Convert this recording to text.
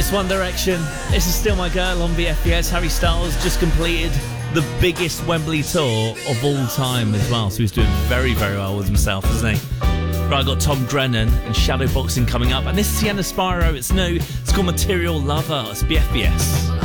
It's One Direction. This is Still My Girl on BFBS. Harry Styles just completed the biggest Wembley tour of all time as well, so he's doing very, very well with himself, isn't he? Right, I've got Tom Grennan and Shadowboxing coming up, and this is Sienna Spyro. It's new. It's called Material Lover. It's BFBS.